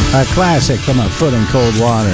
A classic from A Foot in Cold Water.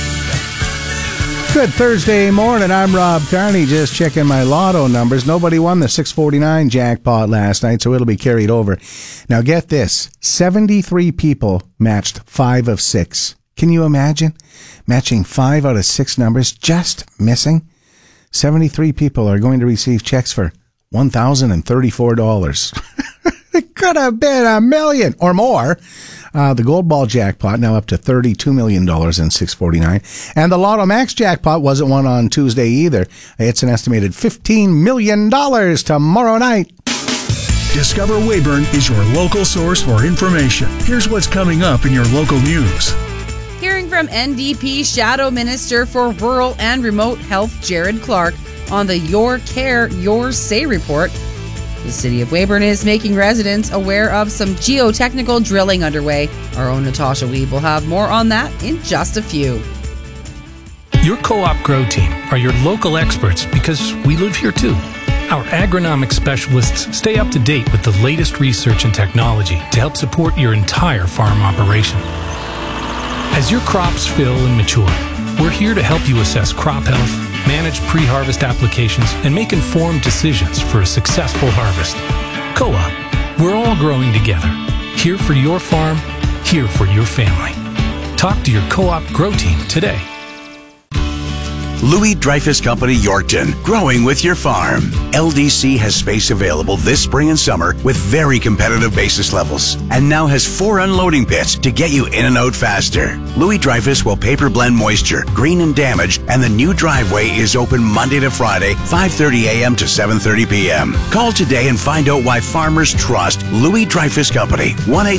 Good Thursday morning. I'm Rob Carney, just checking my lotto numbers. Nobody won the 649 jackpot last night, so it'll be carried over. Now get this. 73 people matched 5 of 6. Can you imagine? Matching 5 out of 6 numbers, just missing. 73 people are going to receive checks for $1,034. It could have been $1 million or more. The Gold Ball jackpot now up to $32 million in 649. And the Lotto Max jackpot wasn't won on Tuesday either. It's an estimated $15 million tomorrow night. Discover Weyburn is your local source for information. Here's what's coming up in your local news. Hearing from NDP Shadow Minister for Rural and Remote Health, Jared Clark, on the Your Care, Your Say report. The city of Weyburn is making residents aware of some geotechnical drilling underway. Our own Natasha Weeb will have more on that in just a few. Your Co-op Grow Team are your local experts because we live here too. Our agronomic specialists stay up to date with the latest research and technology to help support your entire farm operation. As your crops fill and mature, we're here to help you assess crop health, manage pre-harvest applications, and make informed decisions for a successful harvest. Co-op, we're all growing together. Here for your farm, here for your family. Talk to your Co-op Grow Team today. Louis Dreyfus Company, Yorkton, growing with your farm. LDC has space available this spring and summer with very competitive basis levels, and now has 4 unloading pits to get you in and out faster. Louis Dreyfus will paper blend moisture, green and damaged, and the new driveway is open Monday to Friday, 5:30 a.m. to 7:30 p.m. Call today and find out why farmers trust Louis Dreyfus Company,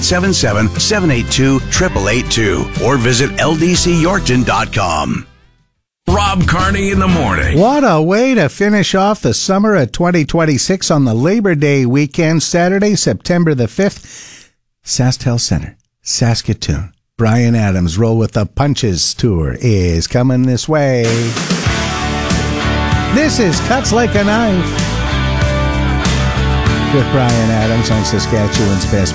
1-877-782-8882, or visit ldcyorkton.com. Rob Carney in the morning. What a way to finish off the summer of 2026 on the Labor Day weekend, Saturday, September the 5th. SaskTel Center, Saskatoon. Bryan Adams' Roll with the Punches tour is coming this way. This is Cuts Like a Knife with Bryan Adams on Saskatchewan's Best